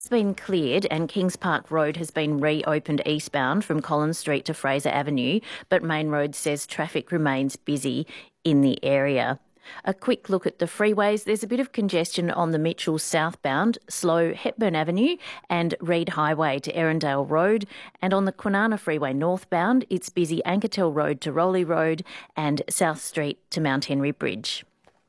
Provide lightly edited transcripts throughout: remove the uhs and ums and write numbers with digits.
It's been cleared and Kings Park Road has been reopened eastbound from Collins Street to Fraser Avenue, but Main Road says traffic remains busy in the area. A quick look at the freeways. There's a bit of congestion on the Mitchell southbound, slow Hepburn Avenue and Reid Highway to Erindale Road. And on the Kwinana Freeway northbound, it's busy Ankertel Road to Rowley Road and South Street to Mount Henry Bridge.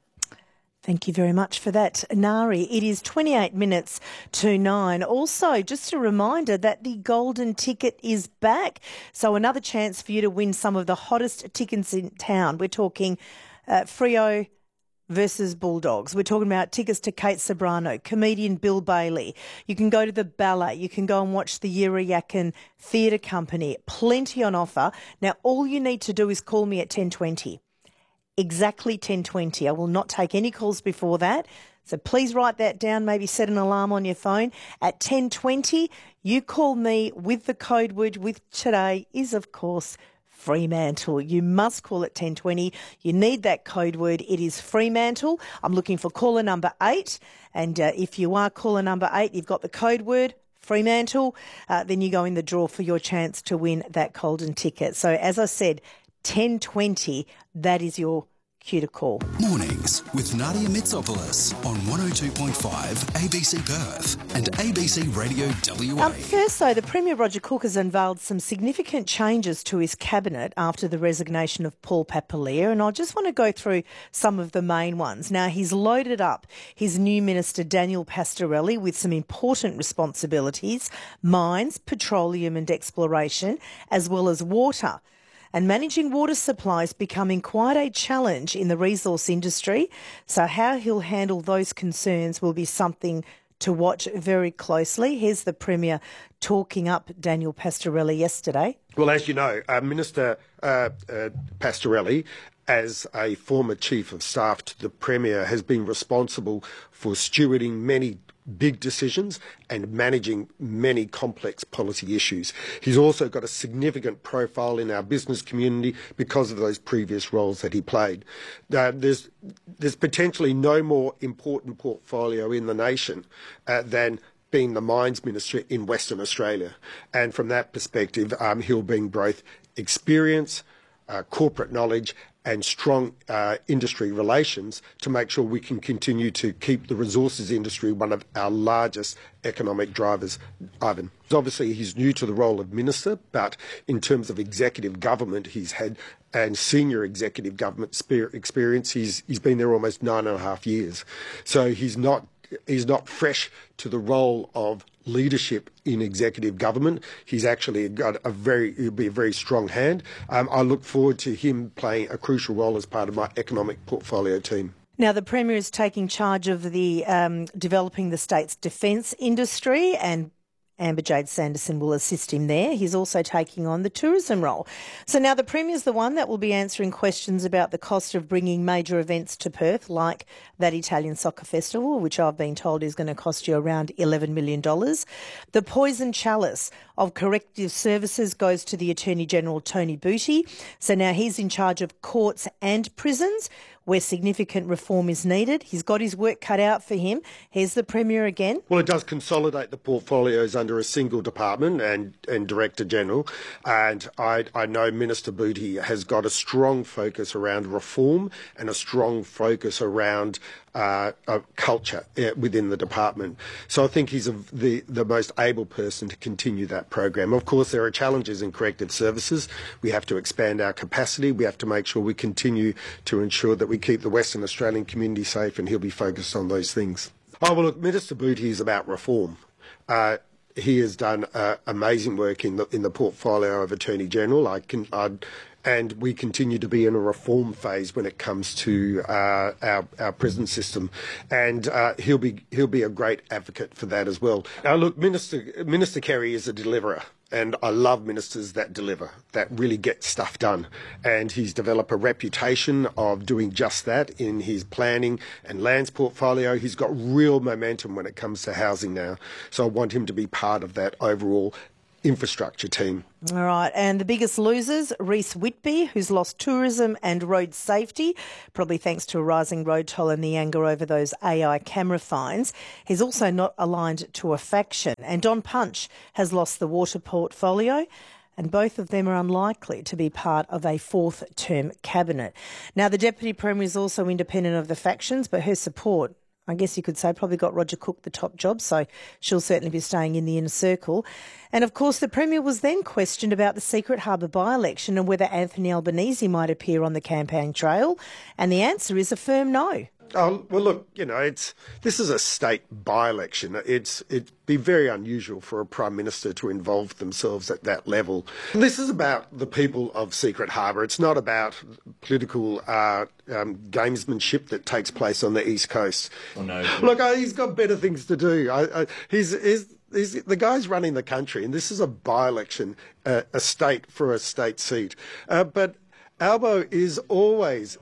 Thank you very much for that, Nari. It is 28 minutes to 9. Also, just a reminder that the golden ticket is back. So another chance for you to win some of the hottest tickets in town. We're talking Freo versus Bulldogs. We're talking about tickets to Kate Sobrano, comedian Bill Bailey. You can go to the ballet. You can go and watch the Yirrayakan Theatre Company. Plenty on offer. Now, all you need to do is call me at 10:20. Exactly 10:20. I will not take any calls before that. So please write that down, maybe set an alarm on your phone. At 10:20, you call me with the code word with today is, of course, Fremantle. You must call at 10:20. You need that code word. It is Fremantle. I'm looking for caller number 8. And if you are caller number 8, you've got the code word Fremantle. Then you go in the draw for your chance to win that golden ticket. So as I said, 10:20, that is your cue to call. Mornings with Nadia Mitsopoulos on 102.5 ABC Perth and ABC Radio WA. First, though, the Premier Roger Cook has unveiled some significant changes to his cabinet after the resignation of Paul Papalia, and I just want to go through some of the main ones. Now, he's loaded up his new minister, Daniel Pastorelli, with some important responsibilities: mines, petroleum and exploration, as well as water. And managing water supply is becoming quite a challenge in the resource industry. So how he'll handle those concerns will be something to watch very closely. Here's the Premier talking up Daniel Pastorelli yesterday. Well, as you know, Minister Pastorelli, as a former Chief of Staff to the Premier, has been responsible for stewarding many big decisions and managing many complex policy issues. He's also got a significant profile in our business community because of those previous roles that he played. There's potentially no more important portfolio in the nation than being the Mines Minister in Western Australia. And from that perspective, he'll bring both experience, corporate knowledge and strong industry relations to make sure we can continue to keep the resources industry one of our largest economic drivers. Ivan, obviously he's new to the role of minister, but in terms of executive government, he's had and senior executive government experience. He's been there almost 9.5 years. So he's not fresh to the role of leadership in executive government. He's actually got he'll be a very strong hand. I look forward to him playing a crucial role as part of my economic portfolio team. Now, the Premier is taking charge of the developing the state's defence industry, and Amber Jade Sanderson will assist him there. He's also taking on the tourism role. So now the Premier's the one that will be answering questions about the cost of bringing major events to Perth, like that Italian Soccer Festival, which I've been told is going to cost you around $11 million. The poison chalice of corrective services goes to the Attorney-General, Tony Booty. So now he's in charge of courts and prisons, where significant reform is needed. He's got his work cut out for him. Here's the Premier again. Well, it does consolidate the portfolios under a single department and Director General. And I know Minister Booty has got a strong focus around reform and a strong focus around culture within the department. So I think he's the most able person to continue that program. Of course, there are challenges in corrective services. We have to expand our capacity. We have to make sure we continue to ensure that we keep the Western Australian community safe, and he'll be focused on those things. Oh, well, look, Minister Booty is about reform. He has done amazing work in the portfolio of Attorney General. And we continue to be in a reform phase when it comes to our prison system, and he'll be a great advocate for that as well. Now, look, Minister Kerry is a deliverer, and I love ministers that deliver, that really get stuff done. And he's developed a reputation of doing just that in his planning and lands portfolio. He's got real momentum when it comes to housing now, so I want him to be part of that overall infrastructure team. All right, and the biggest losers, Reece Whitby, who's lost tourism and road safety, probably thanks to a rising road toll and the anger over those AI camera fines. He's also not aligned to a faction. And Don Punch has lost the water portfolio, and both of them are unlikely to be part of a fourth-term cabinet. Now, the Deputy Premier is also independent of the factions, but her support, I guess you could say, probably got Roger Cook the top job, so she'll certainly be staying in the inner circle. And, of course, the Premier was then questioned about the Secret Harbour by-election and whether Anthony Albanese might appear on the campaign trail, and the answer is a firm no. Oh, well, look, this is a state by-election. It'd be very unusual for a Prime Minister to involve themselves at that level. This is about the people of Secret Harbour. It's not about political gamesmanship that takes place on the East Coast. Oh, no. Look, he's got better things to do. He's the guy's running the country, and this is a by-election, a state for a state seat. But Albo is always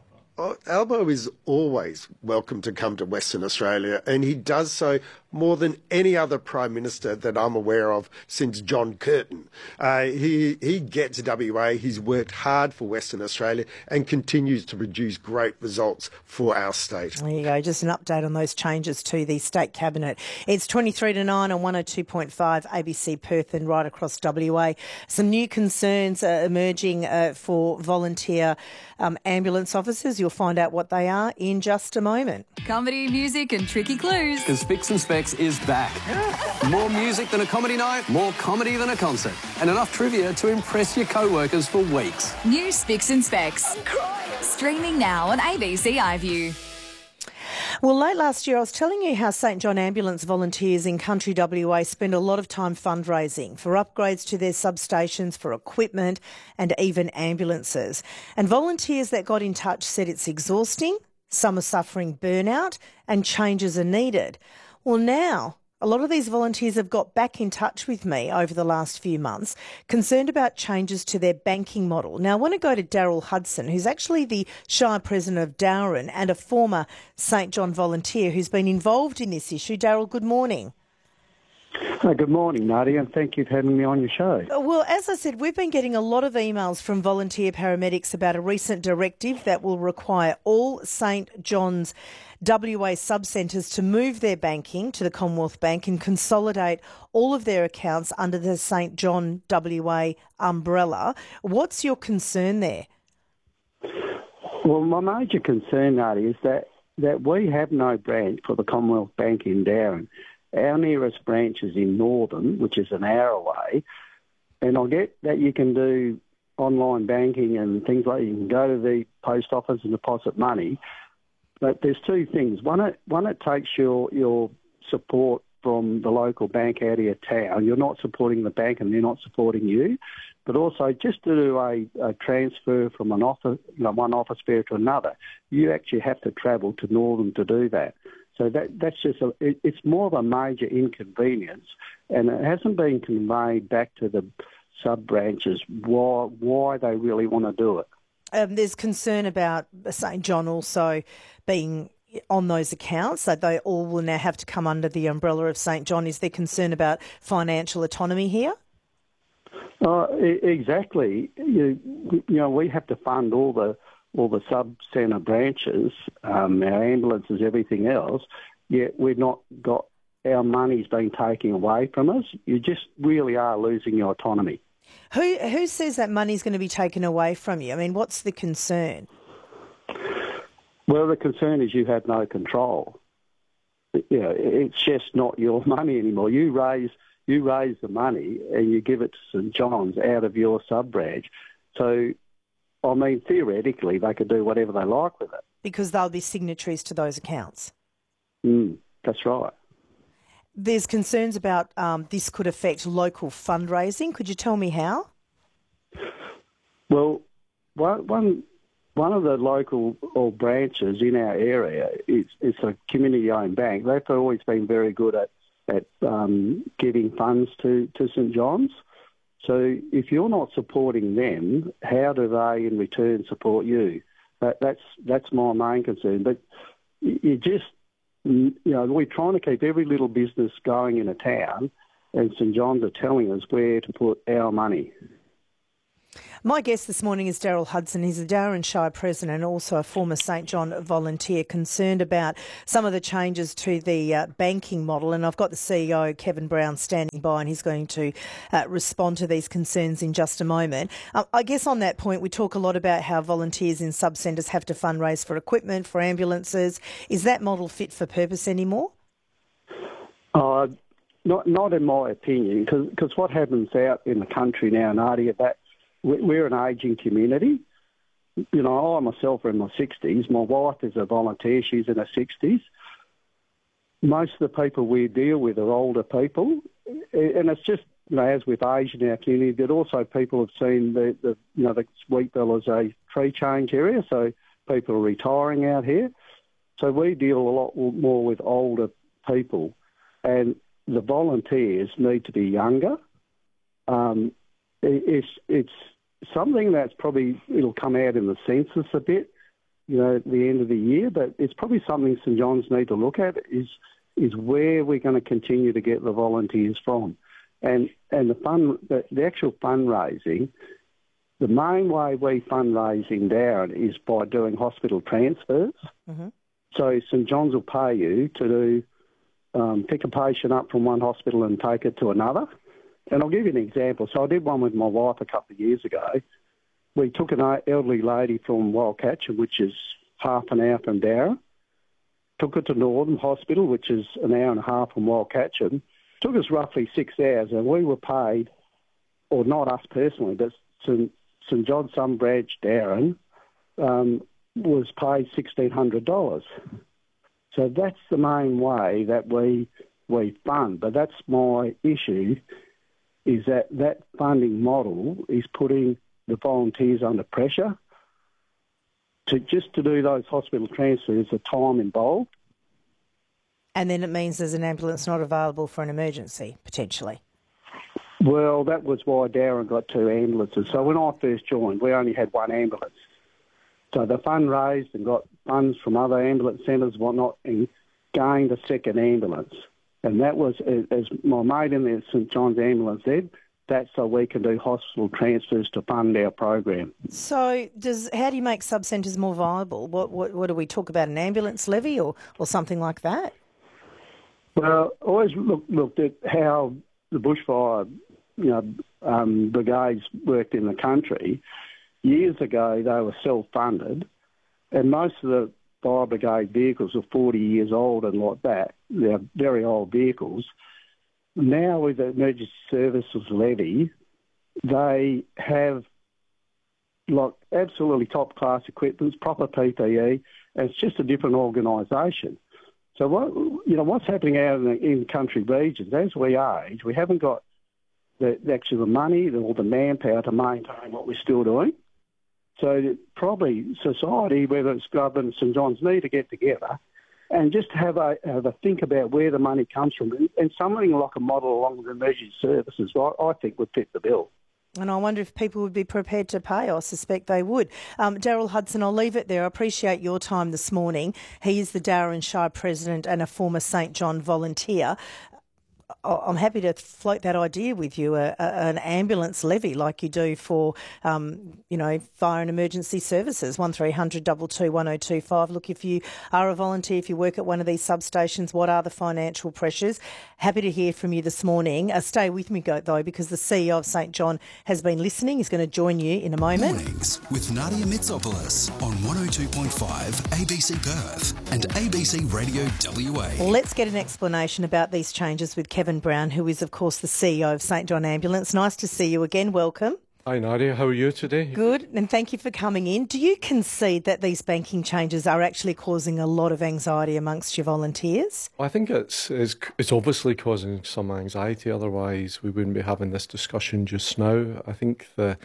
welcome to come to Western Australia, and he does so more than any other Prime Minister that I'm aware of since John Curtin. He gets WA, he's worked hard for Western Australia and continues to produce great results for our state. There you go, just an update on those changes to the State Cabinet. It's 23 to 9 on 102.5 ABC Perth and right across WA. Some new concerns are emerging for volunteer ambulance officers. You'll find out what they are in just a moment. Comedy, music and tricky clues. Because Spicks and Specs is back. More music than a comedy night, more comedy than a concert, and enough trivia to impress your co-workers for weeks. New Spicks and Specs. Streaming now on ABC iView. Well, late last year I was telling you how St John Ambulance volunteers in country WA spend a lot of time fundraising for upgrades to their substations, for equipment and even ambulances. And volunteers that got in touch said it's exhausting, some are suffering burnout and changes are needed. Well, now a lot of these volunteers have got back in touch with me over the last few months, concerned about changes to their banking model. Now, I want to go to Daryl Hudson, who's actually the Shire President of Dowran and a former St John volunteer who's been involved in this issue. Daryl, good morning. Good morning, Nadia, and thank you for having me on your show. Well, as I said, we've been getting a lot of emails from volunteer paramedics about a recent directive that will require all St John's WA sub-centres to move their banking to the Commonwealth Bank and consolidate all of their accounts under the St John WA umbrella. What's your concern there? Well, my major concern, Nadia, is that we have no branch for the Commonwealth Bank in Darren. Our nearest branch is in Northern, which is an hour away, and I get that you can do online banking and things like you can go to the post office and deposit money, but there's two things. One, it takes your support from the local bank out of your town. You're not supporting the bank and they're not supporting you. But also, just to do a transfer from an office, one office bearer to another, you actually have to travel to Northern to do that. So that's just it's more of a major inconvenience, and it hasn't been conveyed back to the sub-branches why they really want to do it. There's concern about St John also being on those accounts, that they all will now have to come under the umbrella of St John. Is there concern about financial autonomy here? Exactly. We have to fund all the sub-centre branches, our ambulances, everything else, yet we've not got our money's being taken away from us. You just really are losing your autonomy. Who says that money's going to be taken away from you? I mean, what's the concern? Well, the concern is you have no control. It's just not your money anymore. You raise the money and you give it to St John's out of your sub-branch. So, I mean, theoretically, they could do whatever they like with it. Because they'll be signatories to those accounts. That's right. There's concerns about this could affect local fundraising. Could you tell me how? Well, one of the local branches in our area is a community-owned bank. They've always been very good at giving funds to St John's. So if you're not supporting them, how do they in return support you? That's my main concern. But we're trying to keep every little business going in a town, and St John's are telling us where to put our money. My guest this morning is Daryl Hudson. He's the Darren Shire president and also a former St John volunteer, concerned about some of the changes to the banking model. And I've got the CEO, Kevin Brown, standing by, and he's going to respond to these concerns in just a moment. I guess on that point, we talk a lot about how volunteers in sub-centres have to fundraise for equipment, for ambulances. Is that model fit for purpose anymore? Not in my opinion, because what happens out in the country now, Nadia, that we're an ageing community. You know, I myself are in my 60s. My wife is a volunteer. She's in her 60s. Most of the people we deal with are older people. And it's just, you know, as with age in our community, that also people have seen the Sweetville as a tree change area, so people are retiring out here. So we deal a lot more with older people. And the volunteers need to be younger. It's something that's probably, it'll come out in the census a bit, you know, at the end of the year, but it's probably something St John's need to look at is where we're going to continue to get the volunteers from. And the actual fundraising, the main way we fundraising down is by doing hospital transfers. Mm-hmm. So St John's will pay you to do pick a patient up from one hospital and take it to another. And I'll give you an example. So I did one with my wife a couple of years ago. We took an elderly lady from Wildcatcher, which is half an hour from Darra, took her to Northern Hospital, which is an hour and a half from Wildcatcher. It took us roughly 6 hours, and we were paid, or not us personally, but St John's Sun Branch Darren was paid $1,600. So that's the main way that we fund. But that's my issue, is that funding model is putting the volunteers under pressure to do those hospital transfers, the time involved. And then it means there's an ambulance not available for an emergency, potentially. Well, that was why Darren got 2 ambulances. So when I first joined, we only had 1 ambulance. So the fund raised and got funds from other ambulance centres and whatnot and gained a second ambulance. And that was, as my mate in the St John's ambulance said, that's so we can do hospital transfers to fund our program. So how do you make sub-centres more viable? What do we talk about, an ambulance levy or something like that? Well, I always looked at how the bushfire brigades worked in the country. Years ago, they were self-funded, and most of the fire brigade vehicles are 40 years old and like that. They're very old vehicles. Now with the emergency services levy, they have like absolutely top-class equipment, proper PPE, and it's just a different organisation. So what's happening out in country regions, as we age, we haven't got the money or the manpower to maintain what we're still doing. So probably society, whether it's government, St John's, need to get together and just have a think about where the money comes from. And something like a model along with emergency services, I think, would fit the bill. And I wonder if people would be prepared to pay. I suspect they would. Daryl Hudson, I'll leave it there. I appreciate your time this morning. He is the Darren Shire president and a former St John volunteer. I'm happy to float that idea with you, an ambulance levy like you do for, fire and emergency services, 1300 222 1025. Look, if you are a volunteer, if you work at one of these substations, what are the financial pressures? Happy to hear from you this morning. Stay with me, though, because the CEO of St John has been listening. He's going to join you in a moment. Mornings with Nadia Mitsopoulos on 102.5 ABC Perth and ABC Radio WA. Let's get an explanation about these changes with Kevin Brown, who is, of course, the CEO of St John Ambulance. Nice to see you again. Welcome. Hi, Nadia. How are you today? Good, and thank you for coming in. Do you concede that these banking changes are actually causing a lot of anxiety amongst your volunteers? Well, I think it's obviously causing some anxiety. Otherwise, we wouldn't be having this discussion just now. I think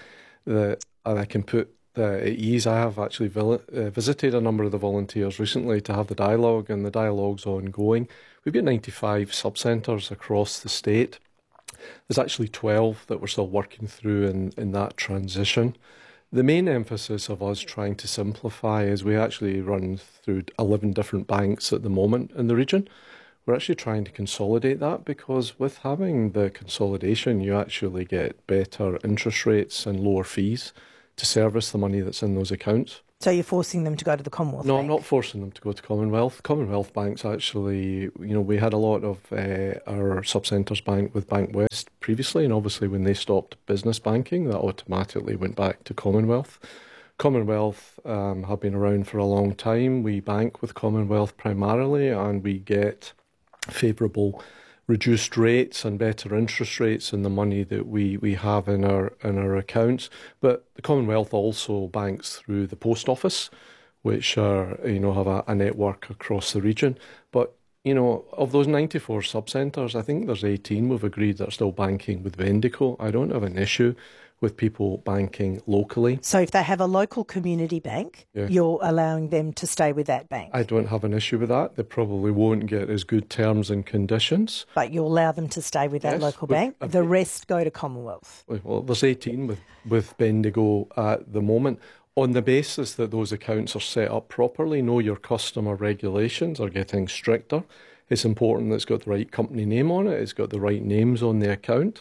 I can put at ease. I have actually visited a number of the volunteers recently to have the dialogue, and the dialogue's ongoing. We've got 95 sub-centres across the state. There's actually 12 that we're still working through in that transition. The main emphasis of us trying to simplify is we actually run through 11 different banks at the moment in the region. we're actually trying to consolidate that, because with having the consolidation, you actually get better interest rates and lower fees to service the money that's in those accounts. So you're forcing them to go to the Commonwealth No, Bank? I'm not forcing them to go to Commonwealth. Commonwealth banks actually, we had a lot of our sub-centres bank with Bank West previously, and obviously when they stopped business banking, that automatically went back to Commonwealth. Commonwealth have been around for a long time. We bank with Commonwealth primarily, and we get favourable reduced rates and better interest rates in the money that we have in our accounts. But the Commonwealth also banks through the post office, which are have a network across the region. But of those 94 sub-centres, I think there's 18 we've agreed that are still banking with Vendico. I don't have an issue with people banking locally. So if they have a local community bank, you're allowing them to stay with that bank? I don't have an issue with that. They probably won't get as good terms and conditions. But you allow them to stay with that local bank? The rest go to Commonwealth? Well, there's 18 with Bendigo at the moment. On the basis that those accounts are set up properly, know your customer regulations are getting stricter. It's important that it's got the right company name on it. It's got the right names on the account.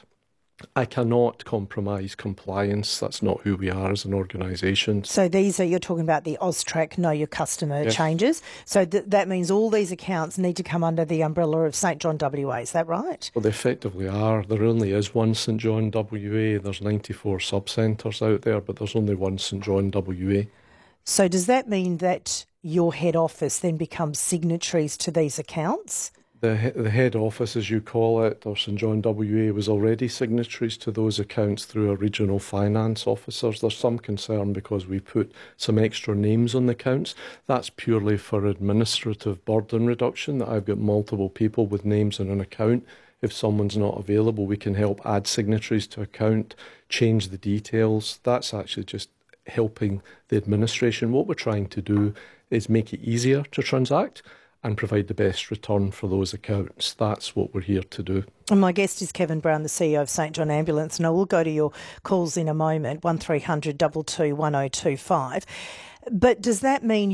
I cannot compromise compliance. That's not who we are as an organisation. So you're talking about the AUSTRAC Know Your Customer changes. So that means all these accounts need to come under the umbrella of St John WA. Is that right? Well, they effectively are. There only is one St John WA. There's 94 sub-centres out there, but there's only one St John WA. So does that mean that your head office then becomes signatories to these accounts? The head office, as you call it, or St John WA, was already signatories to those accounts through our regional finance officers. There's some concern because we put some extra names on the accounts. That's purely for administrative burden reduction, that I've got multiple people with names on an account. If someone's not available, we can help add signatories to account, change the details. That's actually just helping the administration. What we're trying to do is make it easier to transact and provide the best return for those accounts. That's what we're here to do. And my guest is Kevin Brown, the CEO of St John Ambulance, and I will go to your calls in a moment, 1300 22 1025. But does that mean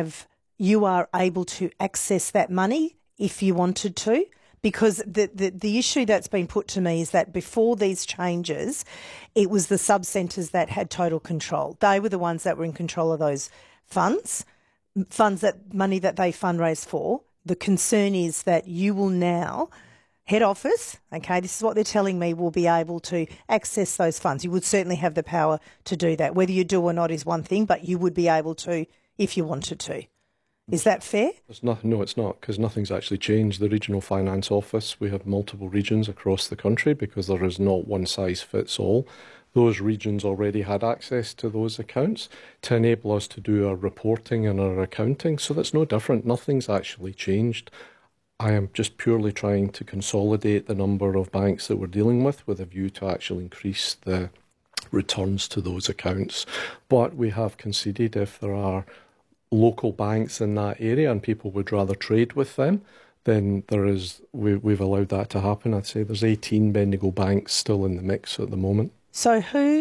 you are able to access that money if you wanted to? Because the issue that's been put to me is that before these changes, it was the sub-centres that had total control. They were the ones that were in control of those funds, money that they fundraise for. The concern is that you will now, head office, okay, this is what they're telling me, will be able to access those funds. You would certainly have the power to do that. Whether you do or not is one thing, but you would be able to if you wanted to. Is that fair? No, it's not, because nothing's actually changed. The Regional Finance Office, we have multiple regions across the country because there is not one size fits all. Those regions already had access to those accounts to enable us to do our reporting and our accounting. So that's no different. Nothing's actually changed. I am just purely trying to consolidate the number of banks that we're dealing with a view to actually increase the returns to those accounts. But we have conceded if there are local banks in that area and people would rather trade with them, then we've allowed that to happen. I'd say there's 18 Bendigo banks still in the mix at the moment. So who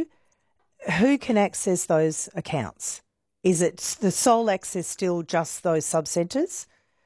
can access those accounts? Is it the sole access still just those sub-centres?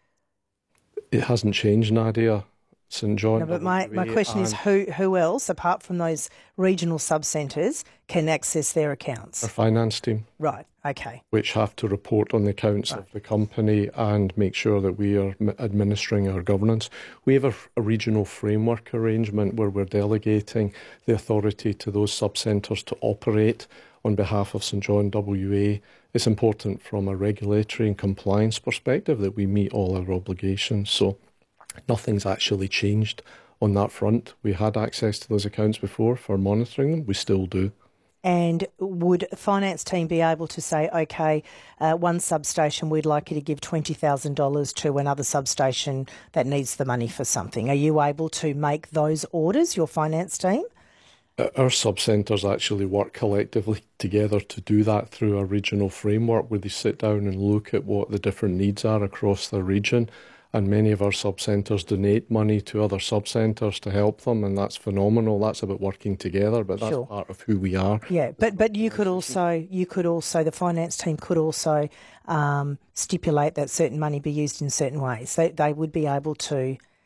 It hasn't changed, Nadia. St John. No, but my question is who else, apart from those regional sub-centres, can access their accounts? Our finance team. Right, okay. Which have to report on the accounts of the company and make sure that we are administering our governance. We have a regional framework arrangement where we're delegating the authority to those sub-centres to operate on behalf of St John WA. It's important from a regulatory and compliance perspective that we meet all our obligations. So nothing's actually changed on that front. We had access to those accounts before for monitoring them. We still do. And would a finance team be able to say, OK, one substation, we'd like you to give $20,000 to another substation that needs the money for something? Are you able to make those orders, your finance team? Our sub-centres actually work collectively together to do that through a regional framework where they sit down and look at what the different needs are across the region. And many of our sub-centres donate money to other sub-centres to help them, and that's phenomenal. That's about working together, but that's part of who we are. Yeah, but you could also, the finance team could also stipulate that certain money be used in certain ways. They would be able to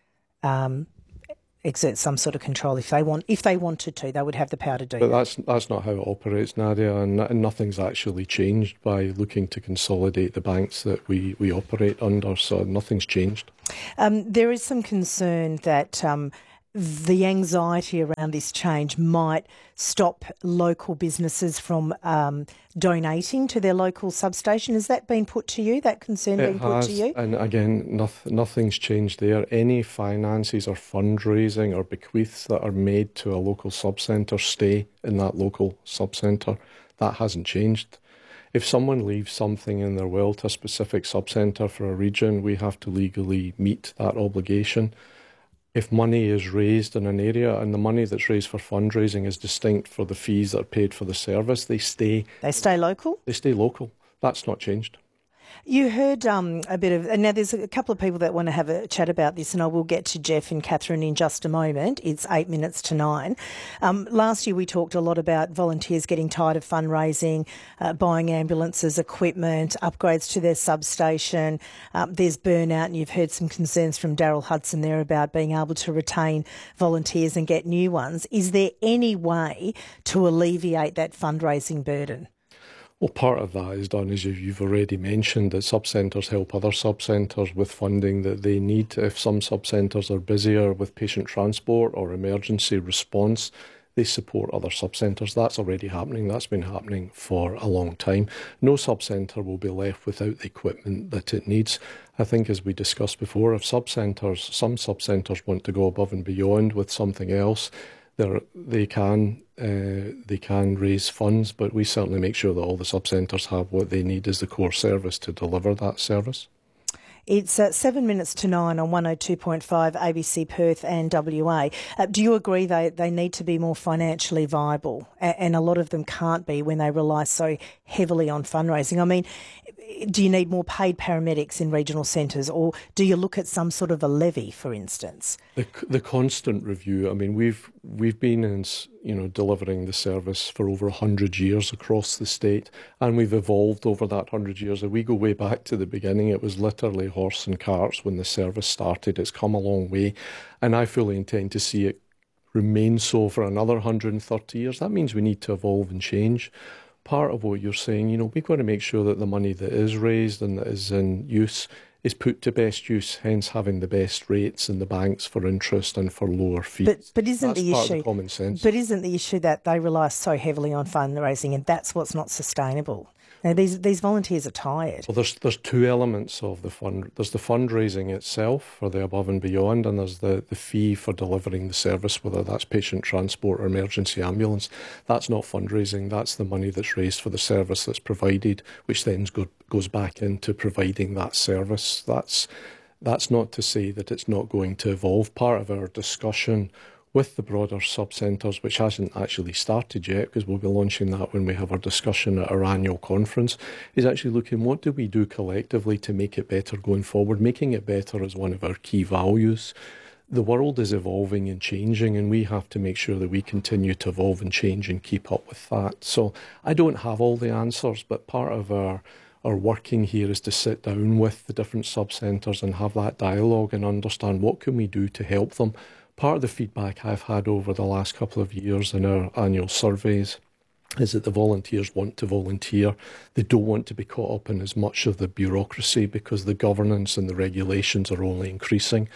exert some sort of control if they wanted to. They would have the power to do that. But that's not how it operates, Nadia, and nothing's actually changed by looking to consolidate the banks that we operate under, so nothing's changed. There is some concern that the anxiety around this change might stop local businesses from donating to their local substation. Has that been put to you, that concern been put to you? And again, nothing's changed there. Any finances or fundraising or bequeaths that are made to a local subcentre stay in that local subcentre. That hasn't changed. If someone leaves something in their will to a specific subcentre for a region, we have to legally meet that obligation. If money is raised in an area and the money that's raised for fundraising is distinct for the fees that are paid for the service, they stay local? They stay local. That's not changed. You heard a bit of... Now, there's a couple of people that want to have a chat about this, and I will get to Jeff and Catherine in just a moment. It's 8 minutes to 9. Last year, we talked a lot about volunteers getting tired of fundraising, buying ambulances, equipment, upgrades to their substation. There's burnout, and you've heard some concerns from Daryl Hudson there about being able to retain volunteers and get new ones. Is there any way to alleviate that fundraising burden? Well, part of that is done, as you've already mentioned, that subcentres help other subcentres with funding that they need. If some subcentres are busier with patient transport or emergency response, they support other subcentres. That's already happening. That's been happening for a long time. No subcentre will be left without the equipment that it needs. I think, as we discussed before, if some subcentres want to go above and beyond with something else, they can raise funds, but we certainly make sure that all the subcentres have what they need as the core service to deliver that service. It's 7 minutes to 9 on 102.5 ABC Perth and WA. Do you agree they need to be more financially viable? And a lot of them can't be when they rely so heavily on fundraising. I mean, do you need more paid paramedics in regional centres, or do you look at some sort of a levy, for instance? The constant review. I mean, we've been in, delivering the service for over 100 years across the state, and we've evolved over that 100 years. If we go way back to the beginning, it was literally horse and carts when the service started. It's come a long way, and I fully intend to see it remain so for another 130 years. That means we need to evolve and change. Part of what you're saying, we've got to make sure that the money that is raised and that is in use is put to best use, hence having the best rates in the banks for interest and for lower fees. But isn't that's the part issue of common sense? But isn't the issue that they rely so heavily on fundraising, and that's what's not sustainable? Now, these volunteers are tired. Well, there's two elements of the fund. There's the fundraising itself for the above and beyond, and there's the fee for delivering the service, whether that's patient transport or emergency ambulance. That's not fundraising. That's the money that's raised for the service that's provided, which then goes back into providing that service. That's not to say that it's not going to evolve. Part of our discussion with the broader subcentres, which hasn't actually started yet, because we'll be launching that when we have our discussion at our annual conference, is actually looking what do we do collectively to make it better going forward. Making it better is one of our key values. The world is evolving and changing, and we have to make sure that we continue to evolve and change and keep up with that. So I don't have all the answers, but part of our working here is to sit down with the different subcentres and have that dialogue and understand what can we do to help them. Part of the feedback I've had over the last couple of years in our annual surveys is that the volunteers want to volunteer. They don't want to be caught up in as much of the bureaucracy because the governance and the regulations are only increasing.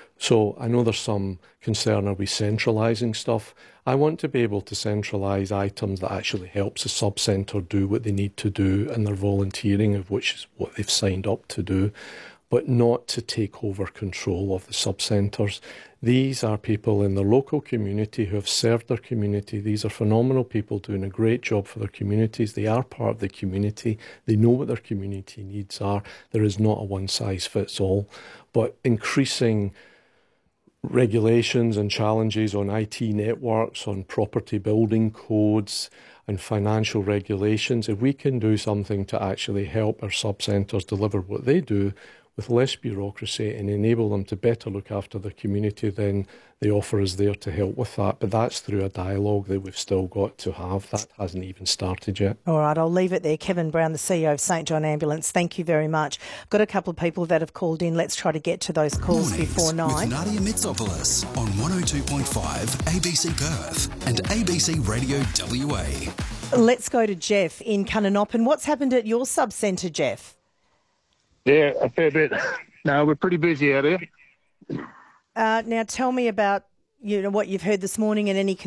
So I know there's some concern, are we centralising stuff? I want to be able to centralise items that actually helps a sub-centre do what they need to do and their volunteering, of which is what they've signed up to do, but not to take over control of the sub-centres. These are people in their local community who have served their community. These are phenomenal people doing a great job for their communities. They are part of the community. They know what their community needs are. There is not a one-size-fits-all, but increasing regulations and challenges on IT networks, on property building codes and financial regulations, if we can do something to actually help our sub-centres deliver what they do, with less bureaucracy and enable them to better look after their community, then the offer is there to help with that. But that's through a dialogue that we've still got to have. That hasn't even started yet. All right, I'll leave it there. Kevin Brown, the CEO of St John Ambulance, thank you very much. I've got a couple of people that have called in. Let's try to get to those calls Mornings before 9. with Nadia Mitsopoulos on 102.5 ABC Perth and ABC Radio WA. Let's go to Jeff in Cunnanoppin. What's happened at your sub-centre, Jeff? Yeah, a fair bit. No, we're pretty busy out here. Now tell me about what you've heard this morning and any